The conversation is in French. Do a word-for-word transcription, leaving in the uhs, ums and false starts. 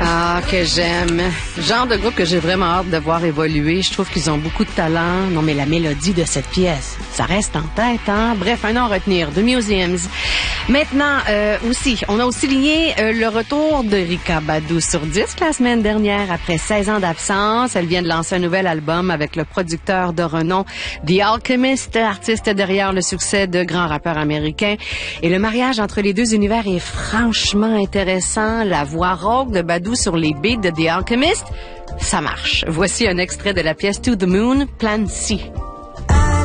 Ah, que j'aime. Genre de groupe que j'ai vraiment hâte de voir évoluer. Je trouve qu'ils ont beaucoup de talent. Non, mais la mélodie de cette pièce, ça reste en tête, hein? Bref, un nom à retenir. The Museums. Maintenant, euh, aussi, on a aussi lié euh, le retour de Erykah Badu sur disque la semaine dernière après seize ans d'absence. Elle vient de lancer un nouvel album avec le producteur de renom The Alchemist, artiste derrière le succès de grands rappeurs américains. Et le mariage entre les deux univers est franchement intéressant. La voix rauque de Badu sur les beats de The Alchemist, ça marche. Voici un extrait de la pièce To the Moon, Plan C.